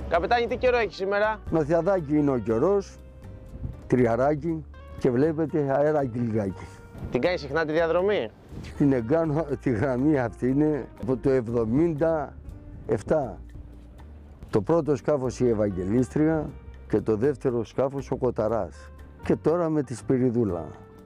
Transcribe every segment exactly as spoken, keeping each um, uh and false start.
Καπετάνι, τι καιρό έχει σήμερα? Νοθιαδάκι είναι ο καιρός, τριαράκι και βλέπετε αεράκι λιγάκι. Την κάνει συχνά τη διαδρομή? Την εγκάνω, τη γραμμή αυτή είναι από το εβδομήντα επτά. Το πρώτο σκάφος η Ευαγγελίστρια και το δεύτερο σκάφος ο Κοταράς. Και τώρα με τη Σπυριδούλα.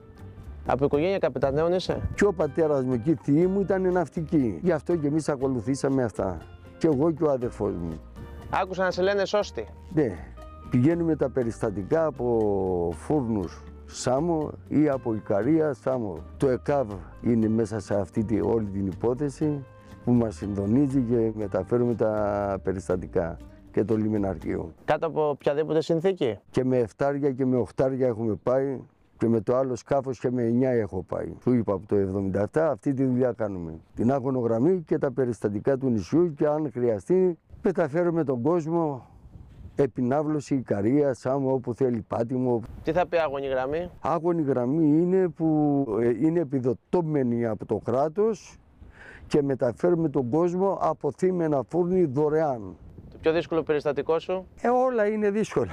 Από οικογένεια καπεταναίων είσαι? Και ο πατέρας μου και η θεία μου ήταν ναυτικοί. Γι' αυτό και εμείς ακολουθήσαμε αυτά. Και εγώ και ο αδερφός μου. Άκουσα να σε λένε σώστη. Ναι, πηγαίνουμε τα περιστατικά από φούρνους Σάμο ή από Ικαρία Σάμο. Το ΕΚΑΒ είναι μέσα σε αυτή τη, όλη την υπόθεση που μας συντονίζει και μεταφέρουμε τα περιστατικά και το λιμεναρχείο. Κάτω από οποιαδήποτε συνθήκη? Και με εφτάρια και με οχτάρια έχουμε πάει και με το άλλο σκάφος και με εννιά έχω πάει. Του είπα από το εβδομήντα επτά αυτή τη δουλειά κάνουμε. Την αγωνογραμμή και τα περιστατικά του νησιού και αν χρειαστεί μεταφέρουμε τον κόσμο. Επινάβλωση, Ικαρία, Σάμο, όπου θέλει, Πάτιμο. Τι θα πει άγωνη γραμμή? Άγωνη γραμμή είναι που είναι επιδοτούμενη από το κράτος και μεταφέρουμε τον κόσμο από θύμενα φούρνη δωρεάν. Το πιο δύσκολο περιστατικό σου? Ε, όλα είναι δύσκολα.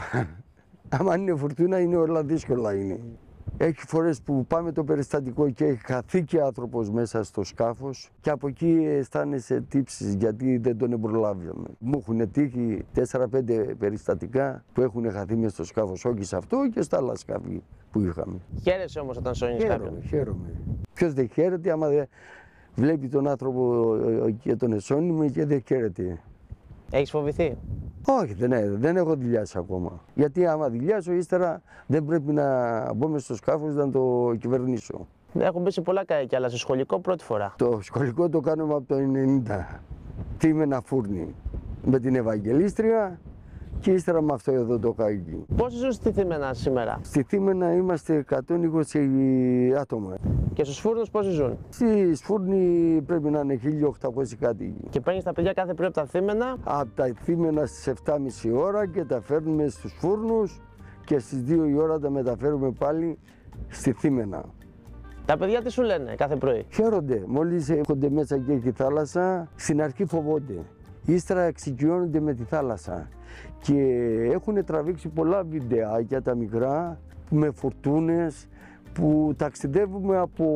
Άμα είναι φουρτούνα είναι όλα δύσκολα είναι. Έχει φορές που πάμε το περιστατικό και έχει χαθεί και άνθρωπος μέσα στο σκάφος και από εκεί αισθάνεσαι τύψεις γιατί δεν τον εμπρολάβαμε. Μου έχουν τύχει τέσσερα πέντε περιστατικά που έχουν χαθεί μέσα στο σκάφος, όχι σε αυτό και στα άλλα σκάφη που είχαμε. Χαίρεσαι όμως όταν σώνεις κάποιον? Χαίρομαι, χαίρομαι. Ποιος δεν χαίρεται άμα δεν βλέπει τον άνθρωπο και τον εσώνουμε και δεν χαίρεται. Έχεις φοβηθεί? Όχι, δεν, δεν έχω δηλιάσει ακόμα. Γιατί άμα δηλιάσω ύστερα δεν πρέπει να μπω μες στο σκάφος να το κυβερνήσω. Έχω μπει σε πολλά καϊκιά, αλλά σε σχολικό πρώτη φορά. Το σχολικό το κάνουμε από το ενενήντα. Θύμενα φούρνη με την Ευαγγελίστρια και ύστερα με αυτό εδώ το καϊκί. Πόσοι ζουν στη Θήμενα σήμερα? Στη Θήμενα είμαστε εκατόν είκοσι άτομα. Και στους φούρνους πόσοι ζουν? Στη Σφούρνη πρέπει να είναι χίλια οκτακόσιοι κάτοικοι. Και παίρνεις τα παιδιά κάθε πρωί από τα Θήμενα? Από τα Θήμενα στις επτά και μισή ώρα και τα φέρνουμε στους φούρνους και στις δύο η ώρα τα μεταφέρουμε πάλι στη Θήμενα. Τα παιδιά τι σου λένε κάθε πρωί? Χαίρονται. Μόλις έρχονται μέσα και έχει θάλασσα, στην αρχή φοβόνται. Ύστερα εξοικειώνονται με τη θάλασσα. Και έχουν τραβήξει πολλά βιντεάκια τα μικρά με φουρτούνες που ταξιδεύουμε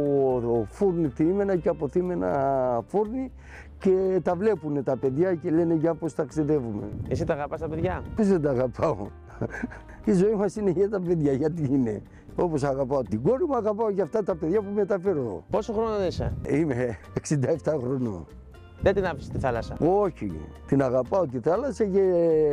από φούρνη Θήμενα και από Θήμενα φούρνη και τα βλέπουν τα παιδιά και λένε για πώς ταξιδεύουμε. Εσύ τα αγαπάς τα παιδιά? Πώς δεν τα αγαπάω. Η ζωή μας είναι για τα παιδιά, γιατί είναι. Όπως αγαπάω την κόρη μου, αγαπάω και αυτά τα παιδιά που μεταφέρω. Πόσο χρόνο είσαι? Είμαι εξήντα επτά χρονών. Δεν την άφησες στη θάλασσα? Όχι, την αγαπάω τη θάλασσα και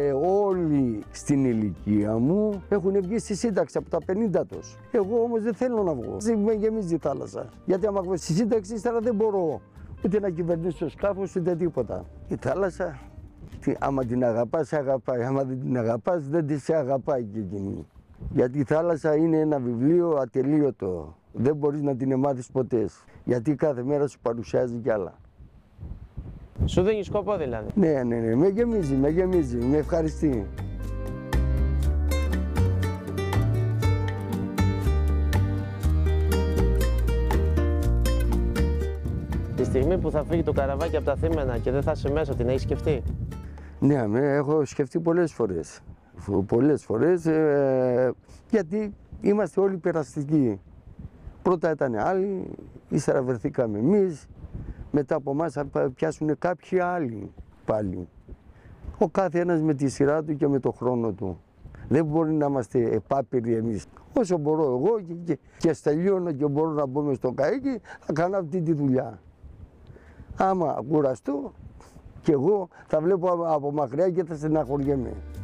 όλοι στην ηλικία μου έχουν βγει στη σύνταξη από τα πενήντα τους. Εγώ όμως δεν θέλω να βγω. Με γεμίζει η θάλασσα. Γιατί άμα βγω στη σύνταξη, ύστερα δεν μπορώ ούτε να κυβερνήσω το σκάφος ούτε τίποτα. Η θάλασσα, άμα την αγαπάς, σε αγαπάει. Άμα δεν την αγαπάς, δεν τη σε αγαπάει και εκείνη. Γιατί η θάλασσα είναι ένα βιβλίο ατελείωτο. Δεν μπορείς να την μάθεις ποτέ. Γιατί κάθε μέρα σου παρουσιάζει κι άλλα. Σου δίνει σκοπό δηλαδή? Ναι, ναι, ναι, με γεμίζει, με γεμίζει, με ευχαριστεί. Τη στιγμή που θα φύγει το καραβάκι από τα Θήμενα και δεν θα είσαι μέσα, την έχεις σκεφτεί? Ναι, με έχω σκεφτεί πολλές φορές. Πολλές φορές, ε, γιατί είμαστε όλοι περαστικοί. Πρώτα ήταν άλλοι, ύστερα βρεθήκαμε εμείς. Μετά από εμάς θα πιάσουν κάποιοι άλλοι πάλι. Ο κάθε ένας με τη σειρά του και με το χρόνο του. Δεν μπορεί να είμαστε επάπειροι εμείς. Όσο μπορώ εγώ και, και, και στελειώνω και μπορώ να μπω μες στο καίκι, θα κάνω αυτή τη δουλειά. Άμα κουραστώ, και εγώ θα βλέπω από μακριά και θα στεναχωριέμαι.